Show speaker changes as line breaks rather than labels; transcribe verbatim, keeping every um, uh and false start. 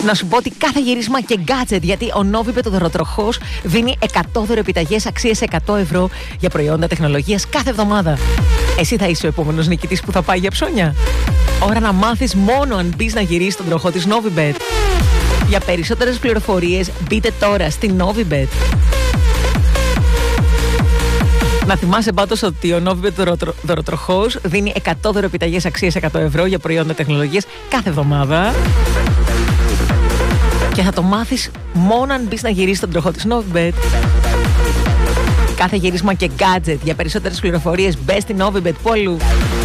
Να σου πω ότι κάθε γύρισμα και gadget, γιατί ο Novibet ο δωροτροχός δίνει εκατό δωρεοεπιταγές αξίες εκατό ευρώ για προϊόντα τεχνολογίας κάθε εβδομάδα. Εσύ θα είσαι ο επόμενος νικητής που θα πάει για ψώνια. Ώρα να μάθεις μόνο αν μπεις να γυρίσεις τον τροχό της Novibet. Για περισσότερες πληροφορίες μπείτε τώρα στη Novibet. Να θυμάσαι πάντως ότι ο Novibet δωροτροχός δίνει εκατό δωρεοεπιταγές αξίες εκατό ευρώ για προϊόντα τεχνολογίας κάθε εβδομάδα. Και θα το μάθεις μόνο αν μπεις να γυρίσεις τον τροχό της Novibet. Κάθε γύρισμα και gadget. Για περισσότερες πληροφορίες μπες στη Novibet. Πού αλλού.